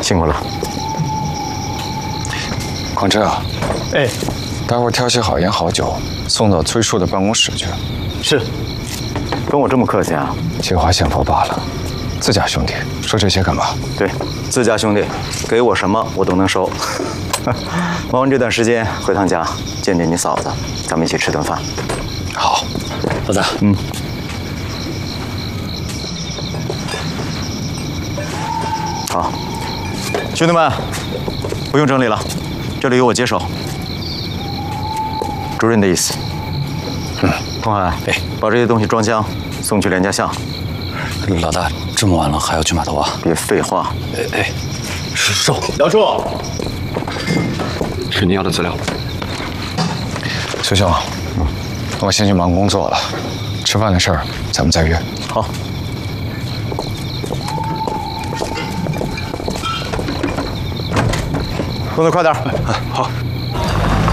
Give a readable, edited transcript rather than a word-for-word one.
辛苦了。 广志啊， 哎， 待会儿挑起好烟好酒，送到崔叔的办公室去。 是。 跟我这么客气啊？ 借花献佛罢了，自家兄弟说这些干嘛？ 对，自家兄弟，给我什么我都能收。忙完这段时间回趟家见见你嫂子，咱们一起吃顿饭。 好， 老大， 好，兄弟们，不用整理了，这里由我接手。主任的意思。童海，把这些东西装箱，送去连家巷。 老大，这么晚了还要去码头啊？ 别废话。 是。 梁处，是你要的资料。 师兄，我先去忙工作了，吃饭的事儿咱们再约。 好。动作快点。 好。